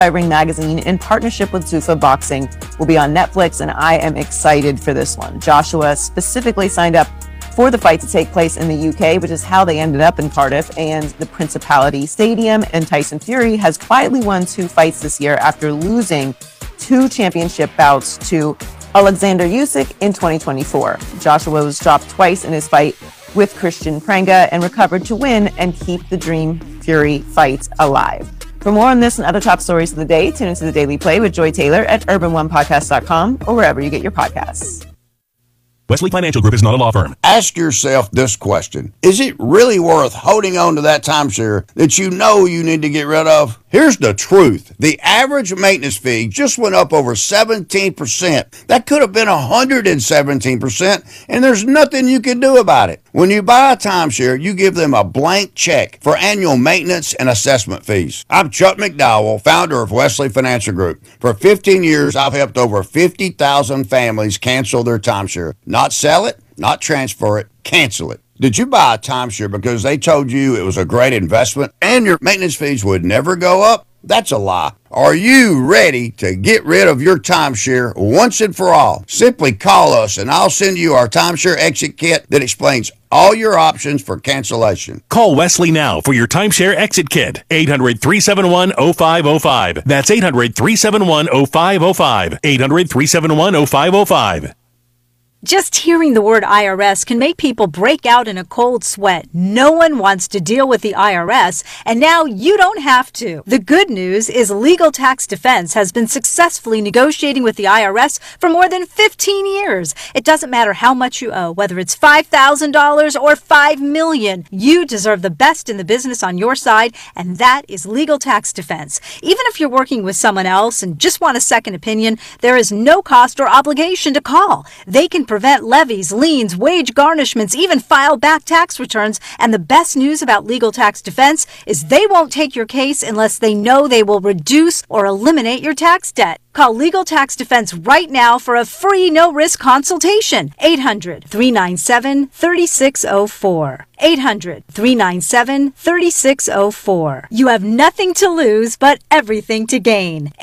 by Ring Magazine in partnership with Zuffa Boxing will be on Netflix, and I am excited for this one. Joshua specifically signed up for the fight to take place in the UK, which is how they ended up in Cardiff and the Principality Stadium, and Tyson Fury has quietly won 2 fights this year after losing 2 championship bouts to Alexander Usyk in 2024. Joshua was dropped twice in his fight with Christian Pranga and recovered to win and keep the Dream Fury fight alive. For more on this and other top stories of the day, tune into the Daily Play with Joy Taylor at urban1podcast.com or wherever you get your podcasts. Wesley Financial Group is not a law firm. Ask yourself this question. Is it really worth holding on to that timeshare that you know you need to get rid of? Here's the truth. The average maintenance fee just went up over 17%. That could have been 117%, and there's nothing you can do about it. When you buy a timeshare, you give them a blank check for annual maintenance and assessment fees. I'm Chuck McDowell, founder of Wesley Financial Group. For 15 years, I've helped over 50,000 families cancel their timeshare. Not sell it, not transfer it, cancel it. Did you buy a timeshare because they told you it was a great investment and your maintenance fees would never go up? That's a lie. Are you ready to get rid of your timeshare once and for all? Simply call us and I'll send you our timeshare exit kit that explains all your options for cancellation. Call Wesley now for your timeshare exit kit. 800-371-0505. That's 800-371-0505. 800-371-0505. Just hearing the word IRS can make people break out in a cold sweat. No one wants to deal with the IRS, and now you don't have to. The good news is Legal Tax Defense has been successfully negotiating with the IRS for more than 15 years. It doesn't matter how much you owe, whether it's $5,000 or $5 million. You deserve the best in the business on your side, and that is Legal Tax Defense. Even if you're working with someone else and just want a second opinion, there is no cost or obligation to call. They can prevent levies, liens, wage garnishments, even file back tax returns. And the best news about Legal Tax Defense is they won't take your case unless they know they will reduce or eliminate your tax debt. Call Legal Tax Defense right now for a free no-risk consultation. 800-397-3604. 800-397-3604. You have nothing to lose but everything to gain.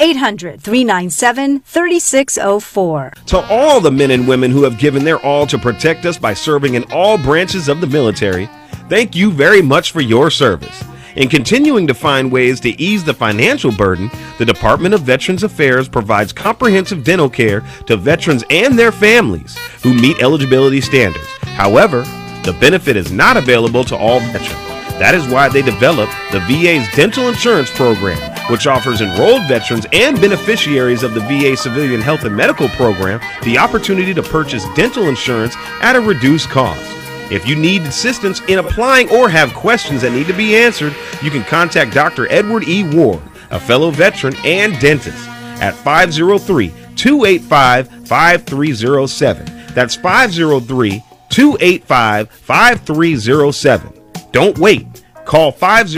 800-397-3604. To all the men and women who have given their all to protect us by serving in all branches of the military, thank you very much for your service. In continuing to find ways to ease the financial burden, the Department of Veterans Affairs provides comprehensive dental care to veterans and their families who meet eligibility standards. However, the benefit is not available to all veterans. That is why they developed the VA's dental insurance program, which offers enrolled veterans and beneficiaries of the VA Civilian Health and Medical Program the opportunity to purchase dental insurance at a reduced cost. If you need assistance in applying or have questions that need to be answered, you can contact Dr. Edward E. Ward, a fellow veteran and dentist, at 503-285-5307. That's 503-285-5307. Don't wait. Call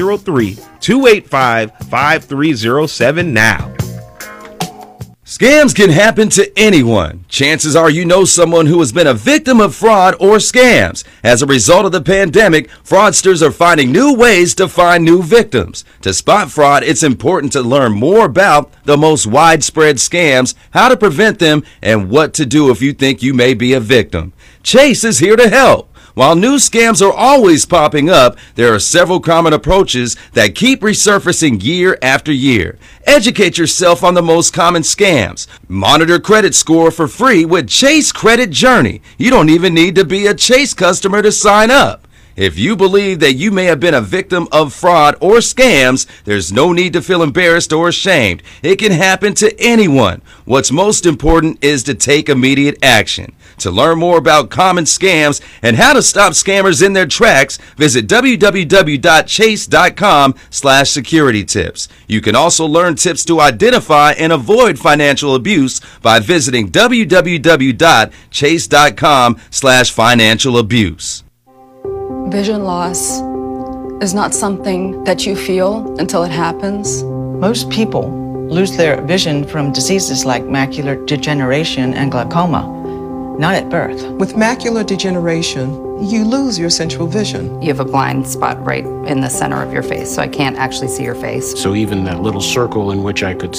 503-285-5307 now. Scams can happen to anyone. Chances are you know someone who has been a victim of fraud or scams. As a result of the pandemic, fraudsters are finding new ways to find new victims. To spot fraud, it's important to learn more about the most widespread scams, how to prevent them, and what to do if you think you may be a victim. Chase is here to help. While new scams are always popping up, there are several common approaches that keep resurfacing year after year. Educate yourself on the most common scams. Monitor credit score for free with Chase Credit Journey. You don't even need to be a Chase customer to sign up. If you believe that you may have been a victim of fraud or scams, there's no need to feel embarrassed or ashamed. It can happen to anyone. What's most important is to take immediate action. To learn more about common scams and how to stop scammers in their tracks, visit www.chase.com/security tips. You can also learn tips to identify and avoid financial abuse by visiting www.chase.com/financial abuse. Vision loss is not something that you feel until it happens. Most people lose their vision from diseases like macular degeneration and glaucoma, not at birth. With macular degeneration, you lose your central vision. You have a blind spot right in the center of your face, so I can't actually see your face. So even that little circle in which I could